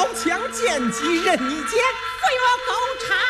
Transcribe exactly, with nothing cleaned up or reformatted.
刀枪剑戟任你捡， 非我狗差。